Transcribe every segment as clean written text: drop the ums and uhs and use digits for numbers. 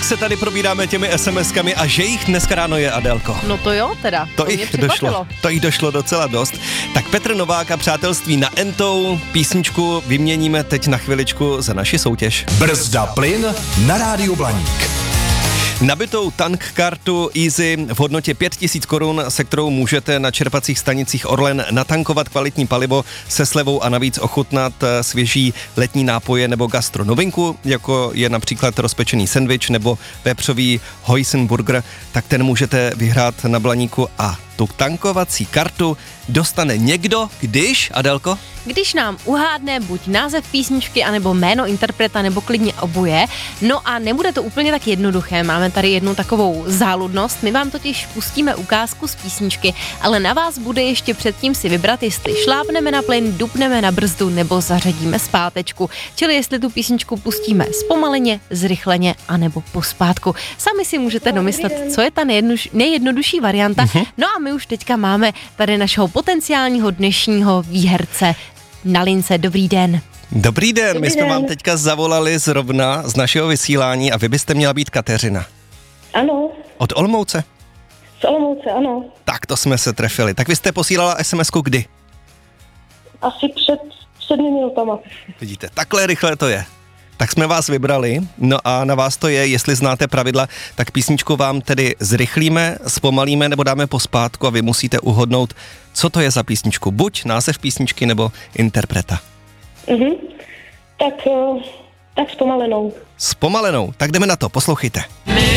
jak se tady probíráme těmi SMS-kami a že jich dneska ráno je, Adélko. No to jo teda, to jich došlo docela dost. Tak Petr Novák a Přátelství na Entou, písničku vyměníme teď na chviličku za naši soutěž. Brzda plyn na Rádiu Blaník. Nabitou tank kartu Easy v hodnotě 5000 korun, se kterou můžete na čerpacích stanicích Orlen natankovat kvalitní palivo se slevou a navíc ochutnat svěží letní nápoje nebo gastronovinku, jako je například rozpečený sendvič nebo vepřový Hojsenburger, tak ten můžete vyhrát na Blaníku a tu tankovací kartu dostane někdo, když, Adélko? Když nám uhádne buď název písničky, anebo jméno interpreta, nebo klidně oboje. No a nebude to úplně tak jednoduché, máme tady jednu takovou záludnost, my vám totiž pustíme ukázku z písničky, ale na vás bude ještě předtím si vybrat, jestli šlápneme na plyn, dupneme na brzdu, nebo zařadíme zpátečku. Čili jestli tu písničku pustíme zpomaleně, zrychleně, anebo pospátku. Sami si můžete domyslet, co je ta nejjednodušší varianta. No a my už teďka máme tady našeho potenciálního dnešního výherce na lince. Dobrý den. Dobrý den, my jsme vám teďka zavolali zrovna z našeho vysílání a vy byste měla být Kateřina. Ano. Od Olomouce? Z Olomouce, ano. Tak to jsme se trefili. Tak vy jste posílala SMS-ku kdy? Asi před 7 minutama. Vidíte, takhle rychle to je. Tak jsme vás vybrali, no a na vás to je, jestli znáte pravidla, tak písničku vám tedy zrychlíme, zpomalíme nebo dáme pospátku a vy musíte uhodnout, co to je za písničku. Buď název písničky nebo interpreta. Tak zpomalenou. Zpomalenou, tak jdeme na to, poslouchejte.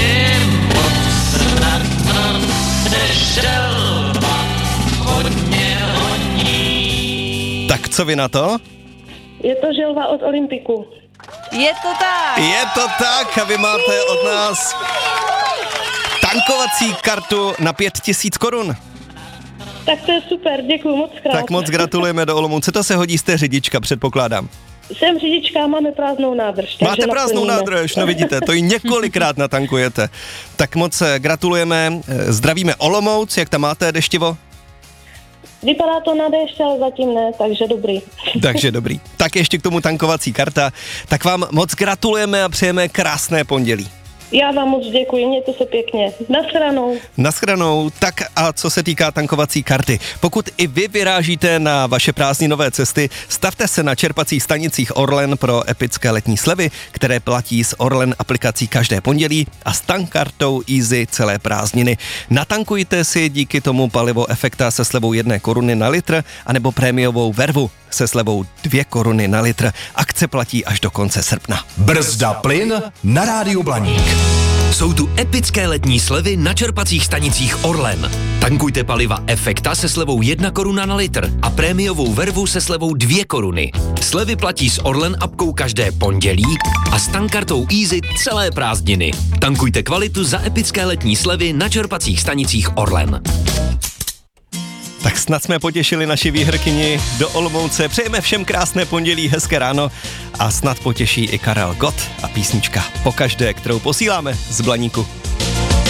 Tak co vy na to? Je to Želva od Olympiku. Je to tak. Je to tak a vy máte od nás tankovací kartu na 5000 korun. Tak to je super, děkuju moc krát. Tak moc gratulujeme do Olomouce, to se hodí, jste řidička, předpokládám. Jsem řidička, máme prázdnou nádrž. Máte prázdnou nádrž, no vidíte, to ji několikrát natankujete. Tak moc gratulujeme, zdravíme Olomouc, jak tam máte deštivo? Vypadá to na déšť, ale zatím ne, takže dobrý. Takže dobrý. Tak ještě k tomu tankovací karta. Tak vám moc gratulujeme a přejeme krásné pondělí. Já vám moc děkuji, mějte se pěkně. Naschranou. Naschranou. Tak a co se týká tankovací karty, pokud i vy vyrážíte na vaše prázdninové cesty, stavte se na čerpacích stanicích Orlen pro epické letní slevy, které platí s Orlen aplikací každé pondělí a s tankkartou Easy celé prázdniny. Natankujte si díky tomu palivo Efekta se slevou 1 koruny na litr anebo prémiovou Vervu se slevou 2 koruny na litr. Akce platí až do konce srpna. Brzda plyn na Rádiu Blaník. Jsou tu epické letní slevy na čerpacích stanicích Orlen. Tankujte paliva Efekta se slevou 1 koruna na litr a prémiovou Vervu se slevou 2 koruny. Slevy platí s Orlen apkou každé pondělí a s tankkartou Easy celé prázdniny. Tankujte kvalitu za epické letní slevy na čerpacích stanicích Orlen. Tak snad jsme potěšili naši výherkyni do Olomouce. Přejeme všem krásné pondělí, hezké ráno a snad potěší i Karel Gott a písnička Pokaždé, kterou posíláme z Blaníku.